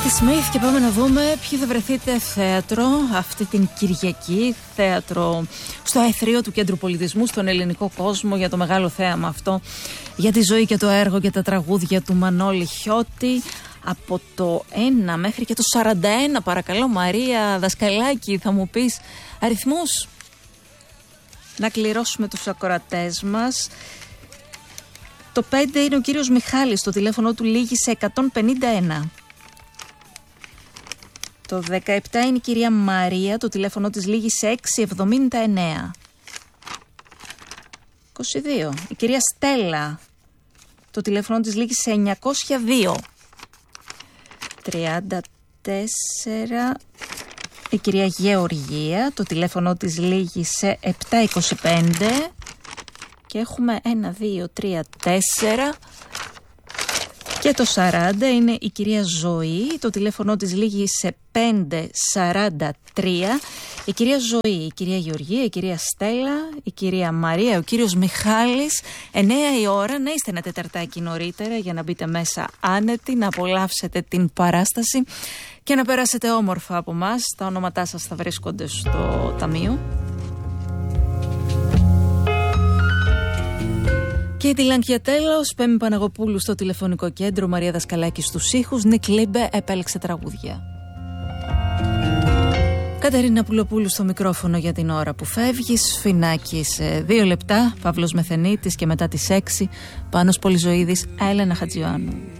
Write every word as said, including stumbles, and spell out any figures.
Σμιθ και πάμε να δούμε ποιοι θα βρεθείτε θέατρο αυτή την Κυριακή. Θέατρο στο αιθρείο του Κέντρου Πολιτισμού, στον ελληνικό κόσμο, για το μεγάλο θέαμα αυτό, για τη ζωή και το έργο και τα τραγούδια του Μανώλη Χιώτη. Από το ένα μέχρι και το σαράντα ένα, παρακαλώ Μαρία Δασκαλάκη, θα μου πεις αριθμούς να κληρώσουμε τους ακροατές μας. Το πέντε είναι ο κύριος Μιχάλης, το τηλέφωνο του λήγει σε εκατόν πενήντα ένα. Το δεκαεπτά είναι η κυρία Μαρία, το τηλέφωνο της λήγει σε εξακόσια εβδομήντα εννέα. είκοσι δύο, η κυρία Στέλλα, το τηλέφωνο της λήγει σε εννιακόσια δύο. τριάντα τέσσερα, η κυρία Γεωργία, το τηλέφωνο της λήγει σε επτακόσια είκοσι πέντε. Και έχουμε ένα, δύο, τρία, τέσσερα. Και το σαράντα είναι η κυρία Ζωή, το τηλέφωνο της λήγει σε πεντακόσια σαράντα τρία. Η κυρία Ζωή, η κυρία Γεωργία, η κυρία Στέλλα, η κυρία Μαρία, ο κύριος Μιχάλης. εννέα η ώρα, να είστε ένα τεταρτάκι νωρίτερα για να μπείτε μέσα άνετοι, να απολαύσετε την παράσταση και να περάσετε όμορφα από μας. Τα ονόματά σας θα βρίσκονται στο ταμείο. Και τη Λανκιατέλος, Πέμη Παναγοπούλου στο τηλεφωνικό κέντρο, Μαρία Δασκαλάκη στους ήχους, Νικ Λίμπε επέλεξε τραγούδια. Κατερίνα Πουλοπούλου στο μικρόφωνο για την ώρα που φεύγει. Σφινάκη σε δύο λεπτά, Παύλος Μεθενίτης και μετά τις έξι, Πάνος Πολυζωίδης, Έλενα Χατζιωάννου.